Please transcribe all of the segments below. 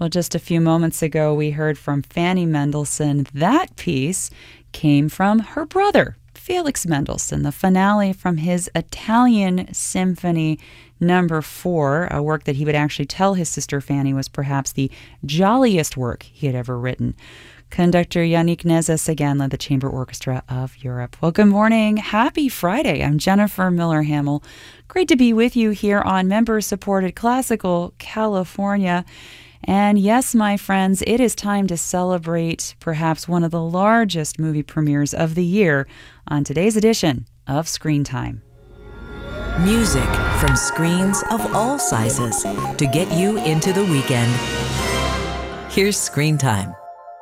Well, just a few moments ago, we heard from Fanny Mendelssohn. That piece came from her brother, Felix Mendelssohn, the finale from his Italian Symphony Number 4, a work that he would actually tell his sister Fanny was perhaps the jolliest work he had ever written. Conductor Yannick Nezes again led the Chamber Orchestra of Europe. Well, good morning. Happy Friday. I'm Jennifer Miller-Hamel. Great to be with you here on member-supported Classical California. And yes, my friends, it is time to celebrate perhaps one of the largest movie premieres of the year on today's edition of Screen Time. Music from screens of all sizes to get you into the weekend. Here's Screen Time.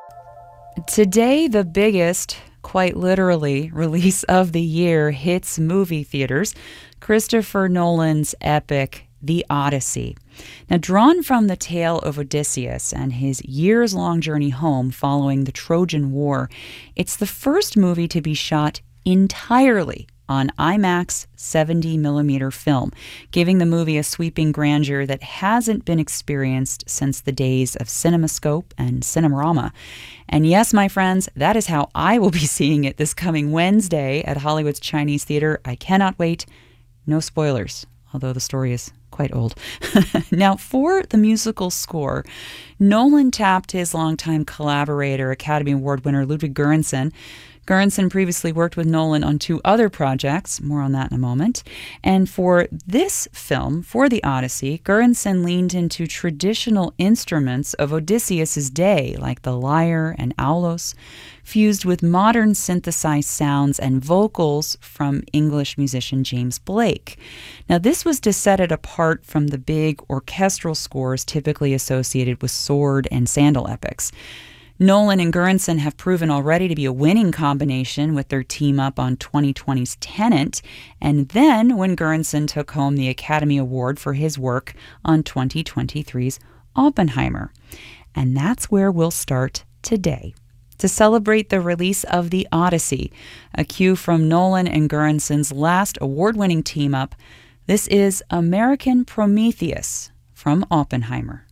Today, the biggest, quite literally, release of the year hits movie theaters, Christopher Nolan's epic The Odyssey. Now, drawn from the tale of Odysseus and his years-long journey home following the Trojan War, it's the first movie to be shot entirely on IMAX 70mm film, giving the movie a sweeping grandeur that hasn't been experienced since the days of CinemaScope and Cinerama. And yes, my friends, that is how I will be seeing it this coming Wednesday at Hollywood's Chinese Theater. I cannot wait. No spoilers, although the story is quite old. Now, for the musical score, Nolan tapped his longtime collaborator, Academy Award winner Ludwig Göransson. Göransson previously worked with Nolan on 2 other projects, more on that in a moment. And for this film, for The Odyssey, Göransson leaned into traditional instruments of Odysseus' day, like the lyre and aulos, fused with modern synthesized sounds and vocals from English musician James Blake. Now, this was to set it apart from the big orchestral scores typically associated with sword and sandal epics. Nolan and Göransson have proven already to be a winning combination with their team up on 2020's Tenet, and then when Göransson took home the Academy Award for his work on 2023's Oppenheimer. And that's where we'll start today. To celebrate the release of The Odyssey, a cue from Nolan and Göransson's last award-winning team-up, this is American Prometheus from Oppenheimer.